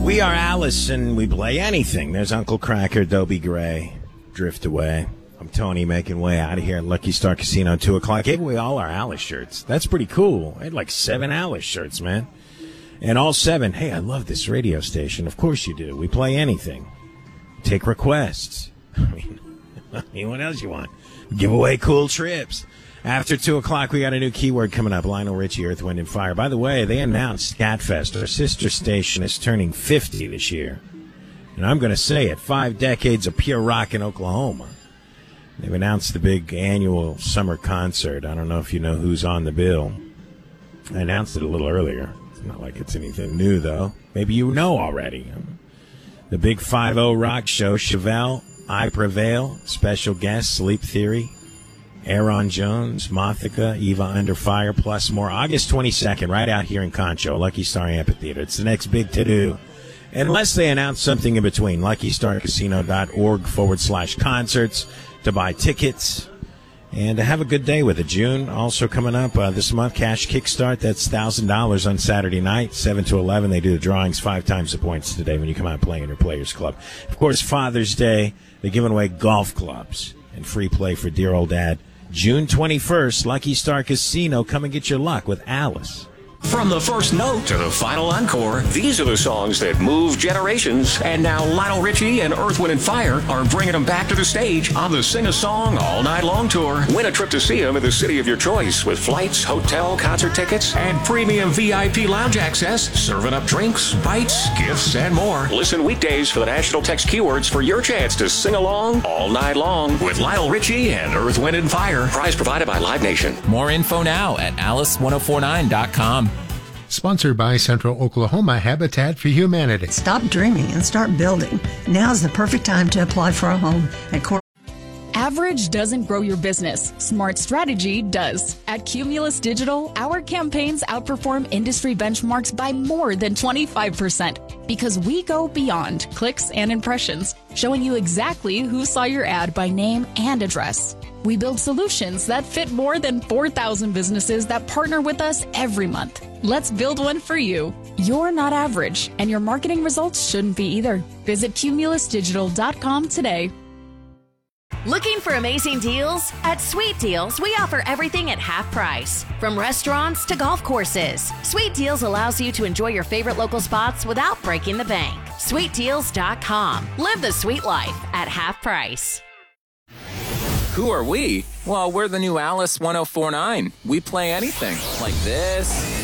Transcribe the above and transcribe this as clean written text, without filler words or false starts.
We are Alice, and we play anything. There's Uncle Cracker, Dobie Gray, Drift Away. I'm Tony, making way out of here at Lucky Star Casino, 2 o'clock. Gave away all our Alice shirts. That's pretty cool. I had like 7 Alice shirts, man. And all 7, hey, I love this radio station. Of course you do. We play anything. Take requests. I mean, what else you want? Give away cool trips. After 2 o'clock, we got a new keyword coming up. Lionel Richie, Earth, Wind, and Fire. By the way, they announced Scatfest. Our sister station is turning 50 this year. And I'm going to say it, 5 decades of pure rock in Oklahoma. They've announced the big annual summer concert. I don't know if you know who's on the bill. I announced it a little earlier. It's not like it's anything new, though. Maybe you know already. The big 5-0 rock show, Chevelle, I Prevail, special guest, Sleep Theory, Aaron Jones, Mothica, Eva Under Fire, plus more. August 22nd, right out here in Concho, Lucky Star Amphitheater. It's the next big to-do. Unless they announce something in between, luckystarcasino.org/concerts to buy tickets and to have a good day with it. June also coming up this month, Cash Kickstart. That's $1,000 on Saturday night, 7 to 11. They do the drawings 5 times the points today when you come out and play in your Players Club. Of course, Father's Day, they're giving away golf clubs and free play for dear old dad. June 21st, Lucky Star Casino. Come and get your luck with Alice. From the first note to the final encore, these are the songs that move generations. And now Lionel Richie and Earth, Wind, and Fire are bringing them back to the stage on the Sing a Song All Night Long tour. Win a trip to see them in the city of your choice with flights, hotel, concert tickets, and premium VIP lounge access, serving up drinks, bites, gifts, and more. Listen weekdays for the national text keywords for your chance to sing along all night long with Lionel Richie and Earth, Wind, and Fire. Prize provided by Live Nation. More info now at alice1049.com. Sponsored by Central Oklahoma Habitat for Humanity. Stop dreaming and start building. Now's the perfect time to apply for a home at Average doesn't grow your business. Smart strategy does. At Cumulus Digital, our campaigns outperform industry benchmarks by more than 25% because we go beyond clicks and impressions, showing you exactly who saw your ad by name and address. We build solutions that fit more than 4,000 businesses that partner with us every month. Let's build one for you. You're not average, and your marketing results shouldn't be either. Visit cumulusdigital.com today. Looking for amazing deals? At Sweet Deals, we offer everything at half price. From restaurants to golf courses, Sweet Deals allows you to enjoy your favorite local spots without breaking the bank. SweetDeals.com. Live the sweet life at half price. Who are we? Well, we're the new Alice 1049. We play anything like this.